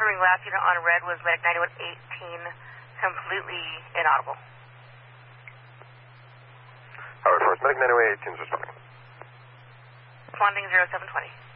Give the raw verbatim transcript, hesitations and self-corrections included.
confirming last unit on red was medic ninety-one eighteen, completely inaudible. Howard Force, medic ninety-one eighteen is responding. Responding zero seven twenty.